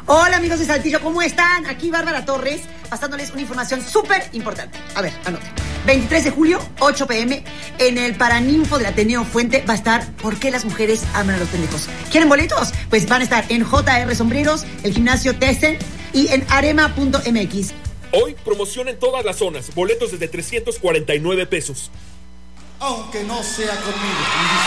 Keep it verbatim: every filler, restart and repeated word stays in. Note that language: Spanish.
Hola amigos de Saltillo, ¿cómo están? Aquí Bárbara Torres, pasándoles una información súper importante. A ver, anoten. veintitrés de julio, ocho pm, en el Paraninfo del Ateneo Fuente va a estar ¿Por qué las mujeres aman a los pendejos? ¿Quieren boletos? Pues van a estar en J R Sombreros, el gimnasio Tessen y en arema punto m x. Hoy promoción en todas las zonas, boletos desde trescientos cuarenta y nueve pesos. Aunque no sea conmigo.